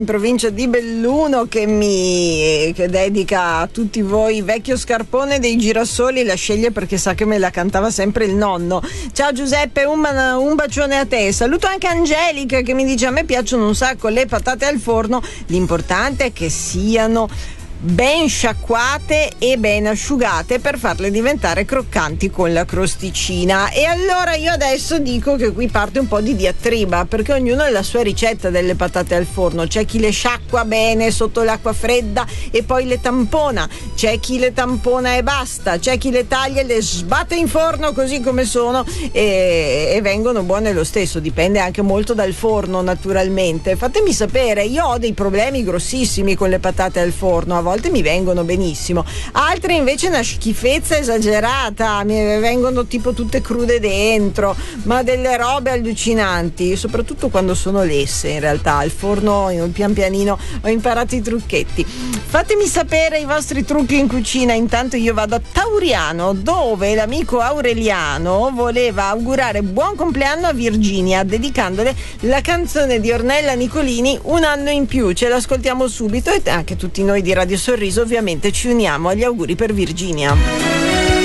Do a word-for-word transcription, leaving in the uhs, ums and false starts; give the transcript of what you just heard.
in provincia di Belluno, che mi che dedica a tutti voi Vecchio Scarpone dei Girasoli, la sceglie perché sa che me la cantava sempre il nonno. Ciao Giuseppe, un, un bacione a te. Saluto anche Angelica che mi dice: a me piacciono un sacco le patate al forno, l'importante è che siano ben sciacquate e ben asciugate per farle diventare croccanti con la crosticina. E allora io adesso dico che qui parte un po' di diatriba, perché ognuno ha la sua ricetta delle patate al forno. C'è chi le sciacqua bene sotto l'acqua fredda e poi le tampona, c'è chi le tampona e basta, c'è chi le taglia e le sbatte in forno così come sono e, e vengono buone lo stesso. Dipende anche molto dal forno, naturalmente. Fatemi sapere, io ho dei problemi grossissimi con le patate al forno, a volte mi vengono benissimo, altre invece una schifezza esagerata, mi vengono tipo tutte crude dentro, ma delle robe allucinanti, soprattutto quando sono lesse. In realtà al forno pian pianino ho imparato i trucchetti. Fatemi sapere i vostri trucchi in cucina. Intanto io vado a Tauriano, dove l'amico Aureliano voleva augurare buon compleanno a Virginia dedicandole la canzone di Ornella Nicolini Un anno in più. Ce l'ascoltiamo subito e anche tutti noi di Radio Sorriso ovviamente ci uniamo agli auguri per Virginia.